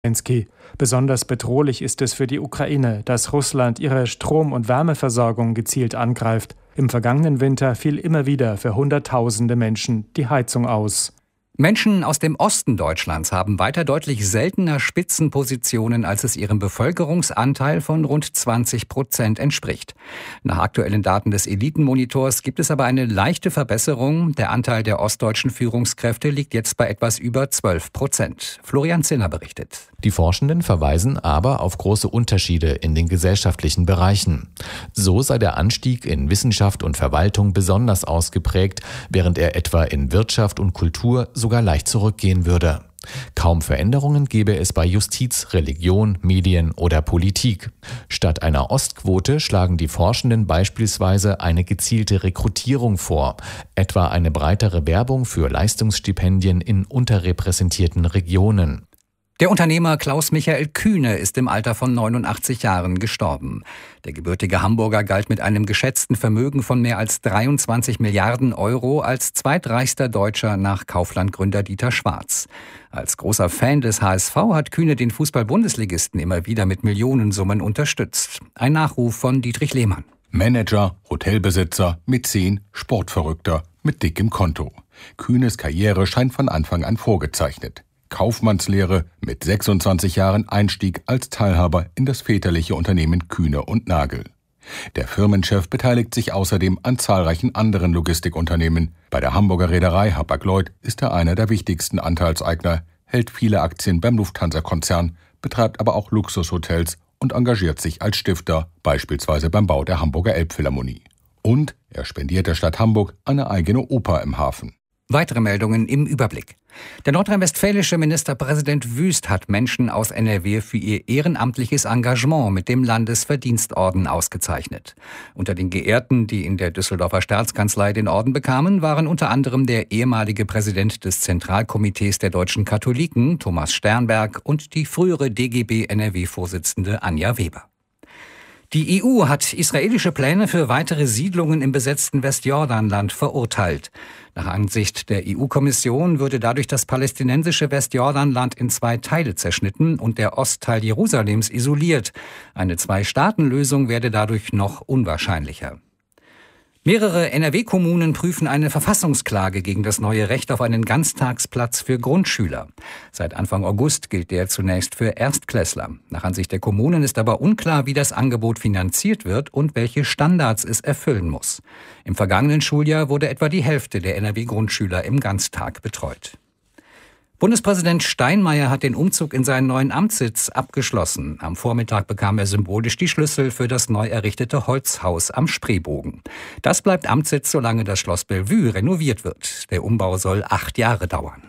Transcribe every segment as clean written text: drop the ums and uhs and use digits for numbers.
Zelensky. Besonders bedrohlich ist es für die Ukraine, dass Russland ihre Strom- und Wärmeversorgung gezielt angreift. Im vergangenen Winter fiel immer wieder für Hunderttausende Menschen die Heizung aus. Menschen aus dem Osten Deutschlands haben weiter deutlich seltener Spitzenpositionen, als es ihrem Bevölkerungsanteil von rund 20% entspricht. Nach aktuellen Daten des Elitenmonitors gibt es aber eine leichte Verbesserung. Der Anteil der ostdeutschen Führungskräfte liegt jetzt bei etwas über 12%. Florian Zinner berichtet. Die Forschenden verweisen aber auf große Unterschiede in den gesellschaftlichen Bereichen. So sei der Anstieg in Wissenschaft und Verwaltung besonders ausgeprägt, während er etwa in Wirtschaft und Kultur sogar leicht zurückgehen würde. Kaum Veränderungen gäbe es bei Justiz, Religion, Medien oder Politik. Statt einer Ostquote schlagen die Forschenden beispielsweise eine gezielte Rekrutierung vor, etwa eine breitere Werbung für Leistungsstipendien in unterrepräsentierten Regionen. Der Unternehmer Klaus-Michael Kühne ist im Alter von 89 Jahren gestorben. Der gebürtige Hamburger galt mit einem geschätzten Vermögen von mehr als 23 Milliarden Euro als zweitreichster Deutscher nach Kaufland-Gründer Dieter Schwarz. Als großer Fan des HSV hat Kühne den Fußball-Bundesligisten immer wieder mit Millionensummen unterstützt. Ein Nachruf von Dietrich Lehmann. Manager, Hotelbesitzer, Mäzen, Sportverrückter mit dickem Konto. Kühnes Karriere scheint von Anfang an vorgezeichnet. Kaufmannslehre, mit 26 Jahren Einstieg als Teilhaber in das väterliche Unternehmen Kühne und Nagel. Der Firmenchef beteiligt sich außerdem an zahlreichen anderen Logistikunternehmen. Bei der Hamburger Reederei Hapag-Lloyd ist er einer der wichtigsten Anteilseigner, hält viele Aktien beim Lufthansa-Konzern, betreibt aber auch Luxushotels und engagiert sich als Stifter, beispielsweise beim Bau der Hamburger Elbphilharmonie. Und er spendiert der Stadt Hamburg eine eigene Oper im Hafen. Weitere Meldungen im Überblick. Der nordrhein-westfälische Ministerpräsident Wüst hat Menschen aus NRW für ihr ehrenamtliches Engagement mit dem Landesverdienstorden ausgezeichnet. Unter den Geehrten, die in der Düsseldorfer Staatskanzlei den Orden bekamen, waren unter anderem der ehemalige Präsident des Zentralkomitees der deutschen Katholiken, Thomas Sternberg, und die frühere DGB-NRW-Vorsitzende Anja Weber. Die EU hat israelische Pläne für weitere Siedlungen im besetzten Westjordanland verurteilt. Nach Ansicht der EU-Kommission würde dadurch das palästinensische Westjordanland in 2 Teile zerschnitten und der Ostteil Jerusalems isoliert. Eine Zwei-Staaten-Lösung werde dadurch noch unwahrscheinlicher. Mehrere NRW-Kommunen prüfen eine Verfassungsklage gegen das neue Recht auf einen Ganztagsplatz für Grundschüler. Seit Anfang August gilt der zunächst für Erstklässler. Nach Ansicht der Kommunen ist aber unklar, wie das Angebot finanziert wird und welche Standards es erfüllen muss. Im vergangenen Schuljahr wurde etwa die Hälfte der NRW-Grundschüler im Ganztag betreut. Bundespräsident Steinmeier hat den Umzug in seinen neuen Amtssitz abgeschlossen. Am Vormittag bekam er symbolisch die Schlüssel für das neu errichtete Holzhaus am Spreebogen. Das bleibt Amtssitz, solange das Schloss Bellevue renoviert wird. Der Umbau soll 8 Jahre dauern.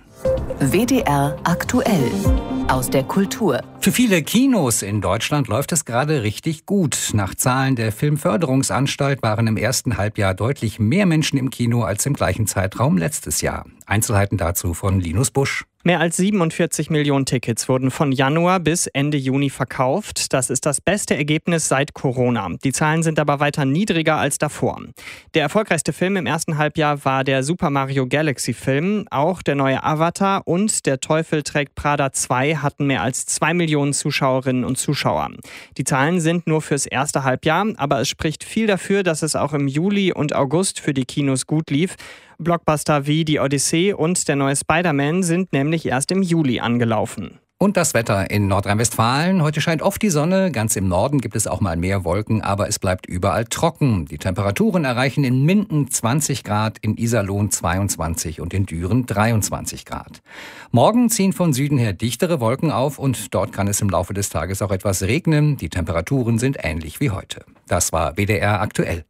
WDR aktuell aus der Kultur. Für viele Kinos in Deutschland läuft es gerade richtig gut. Nach Zahlen der Filmförderungsanstalt waren im ersten Halbjahr deutlich mehr Menschen im Kino als im gleichen Zeitraum letztes Jahr. Einzelheiten dazu von Linus Busch. Mehr als 47 Millionen Tickets wurden von Januar bis Ende Juni verkauft. Das ist das beste Ergebnis seit Corona. Die Zahlen sind aber weiter niedriger als davor. Der erfolgreichste Film im ersten Halbjahr war der Super Mario Galaxy Film. Auch der neue Avatar und Der Teufel trägt Prada 2 hatten mehr als 2 Millionen Zuschauerinnen und Zuschauer. Die Zahlen sind nur fürs erste Halbjahr, aber es spricht viel dafür, dass es auch im Juli und August für die Kinos gut lief. Blockbuster wie Die Odyssee und der neue Spider-Man sind nämlich erst im Juli angelaufen. Und das Wetter in Nordrhein-Westfalen. Heute scheint oft die Sonne. Ganz im Norden gibt es auch mal mehr Wolken, aber es bleibt überall trocken. Die Temperaturen erreichen in Minden 20 Grad, in Iserlohn 22 und in Düren 23 Grad. Morgen ziehen von Süden her dichtere Wolken auf und dort kann es im Laufe des Tages auch etwas regnen. Die Temperaturen sind ähnlich wie heute. Das war WDR aktuell.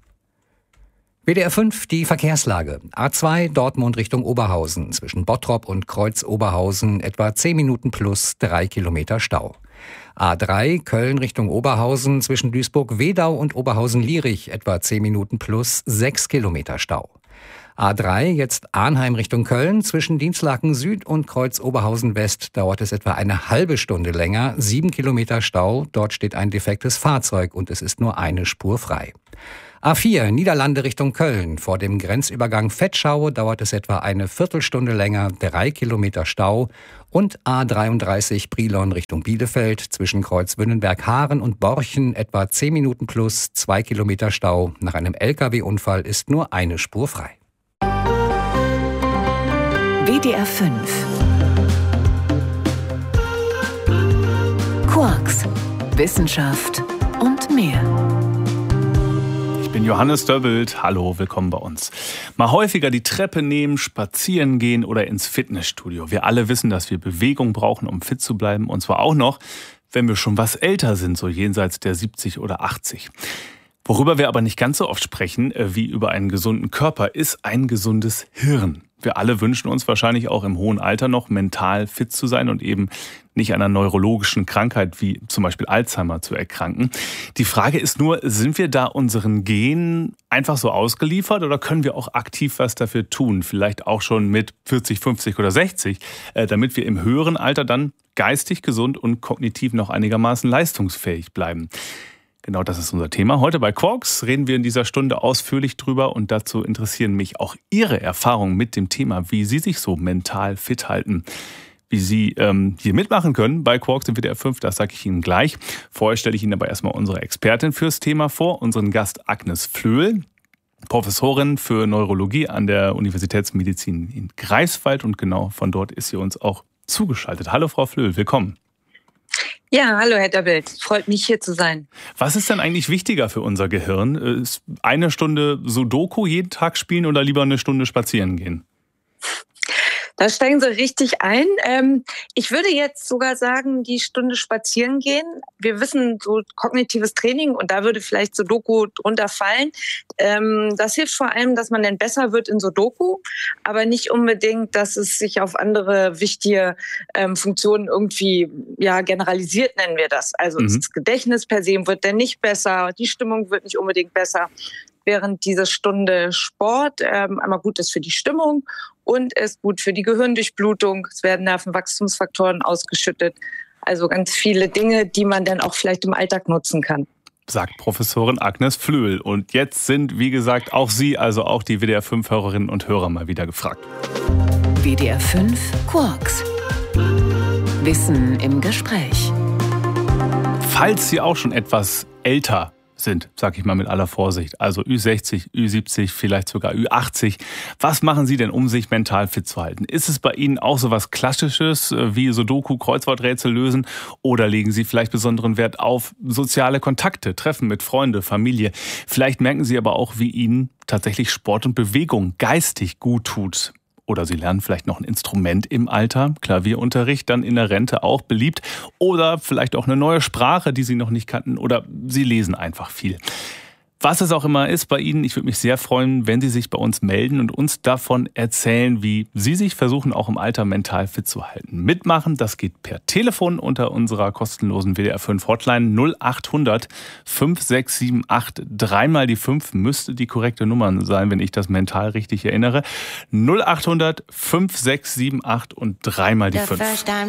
WDR 5, die Verkehrslage. A2 Dortmund Richtung Oberhausen. Zwischen Bottrop und Kreuz Oberhausen etwa 10 Minuten plus 3 Kilometer Stau. A3 Köln Richtung Oberhausen. Zwischen Duisburg-Wedau und Oberhausen-Lierich etwa 10 Minuten plus 6 Kilometer Stau. A3, jetzt Arnheim Richtung Köln. Zwischen Dinslaken Süd und Kreuz Oberhausen West dauert es etwa eine halbe Stunde länger. 7 Kilometer Stau. Dort steht ein defektes Fahrzeug und es ist nur eine Spur frei. A4, Niederlande Richtung Köln. Vor dem Grenzübergang Vetschau dauert es etwa eine Viertelstunde länger, 3 Kilometer Stau. Und A33, Brilon Richtung Bielefeld. Zwischen Kreuz Wünnenberg-Haaren und Borchen etwa 10 Minuten plus, 2 Kilometer Stau. Nach einem LKW-Unfall ist nur eine Spur frei. WDR 5 Quarks, Wissenschaft und mehr. Ich bin Johannes Döbbelt. Hallo, willkommen bei uns. Mal häufiger die Treppe nehmen, spazieren gehen oder ins Fitnessstudio. Wir alle wissen, dass wir Bewegung brauchen, um fit zu bleiben. Und zwar auch noch, wenn wir schon was älter sind, so jenseits der 70 oder 80. Worüber wir aber nicht ganz so oft sprechen, wie über einen gesunden Körper, ist ein gesundes Hirn. Wir alle wünschen uns wahrscheinlich auch im hohen Alter noch mental fit zu sein und eben nicht an einer neurologischen Krankheit wie zum Beispiel Alzheimer zu erkranken. Die Frage ist nur, sind wir da unseren Genen einfach so ausgeliefert oder können wir auch aktiv was dafür tun? Vielleicht auch schon mit 40, 50 oder 60, damit wir im höheren Alter dann geistig gesund und kognitiv noch einigermaßen leistungsfähig bleiben. Genau, das ist unser Thema. Heute bei Quarks reden wir in dieser Stunde ausführlich drüber und dazu interessieren mich auch Ihre Erfahrungen mit dem Thema, wie Sie sich so mental fit halten. Wie Sie hier mitmachen können bei Quarks im WDR 5, das sage ich Ihnen gleich. Vorher stelle ich Ihnen aber erstmal unsere Expertin fürs Thema vor, unseren Gast Agnes Flöhl, Professorin für Neurologie an der Universitätsmedizin in Greifswald und genau von dort ist sie uns auch zugeschaltet. Hallo Frau Flöhl, willkommen. Ja, hallo Herr Döbbelt, freut mich hier zu sein. Was ist denn eigentlich wichtiger für unser Gehirn? Ist eine Stunde Sudoku jeden Tag spielen oder lieber eine Stunde spazieren gehen? Da steigen Sie richtig ein. Ich würde jetzt sogar sagen, die Stunde spazieren gehen. Wir wissen, so kognitives Training, und da würde vielleicht Sudoku drunter fallen. Das hilft vor allem, dass man dann besser wird in Sudoku, aber nicht unbedingt, dass es sich auf andere wichtige Funktionen irgendwie generalisiert, nennen wir das. Also das Gedächtnis per se wird dann nicht besser, die Stimmung wird nicht unbedingt besser. Während diese Stunde Sport einmal gut ist für die Stimmung und ist gut für die Gehirndurchblutung. Es werden Nervenwachstumsfaktoren ausgeschüttet. Also ganz viele Dinge, die man dann auch vielleicht im Alltag nutzen kann. Sagt Professorin Agnes Flöhl. Und jetzt sind, wie gesagt, auch Sie, also auch die WDR 5-Hörerinnen und Hörer mal wieder gefragt. WDR 5 Quarks. Wissen im Gespräch. Falls Sie auch schon etwas älter sind, sag ich mal mit aller Vorsicht, also Ü60, Ü70, vielleicht sogar Ü80. Was machen Sie denn, um sich mental fit zu halten? Ist es bei Ihnen auch so was Klassisches wie Sudoku, Kreuzworträtsel lösen oder legen Sie vielleicht besonderen Wert auf soziale Kontakte, Treffen mit Freunde, Familie? Vielleicht merken Sie aber auch, wie Ihnen tatsächlich Sport und Bewegung geistig gut tut. Oder Sie lernen vielleicht noch ein Instrument im Alter, Klavierunterricht, dann in der Rente auch beliebt. Oder vielleicht auch eine neue Sprache, die Sie noch nicht kannten. Oder Sie lesen einfach viel. Was es auch immer ist bei Ihnen, ich würde mich sehr freuen, wenn Sie sich bei uns melden und uns davon erzählen, wie Sie sich versuchen, auch im Alter mental fit zu halten. Mitmachen, das geht per Telefon unter unserer kostenlosen WDR 5 Hotline 0800 5678 3 die 5 müsste die korrekte Nummer sein, wenn ich das mental richtig erinnere. 0800 5678 und 3 die 5.